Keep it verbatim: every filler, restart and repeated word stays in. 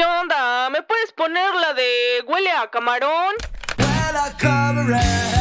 ¿Qué onda? ¿Me puedes poner la de Huele a Camarón? Huele a camarón.